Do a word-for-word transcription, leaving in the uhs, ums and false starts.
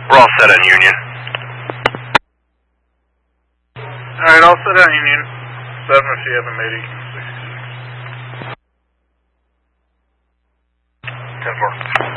We're all set on Union. Alright, all set on Union. seven if you haven't made it, you can sixty-six. ten four.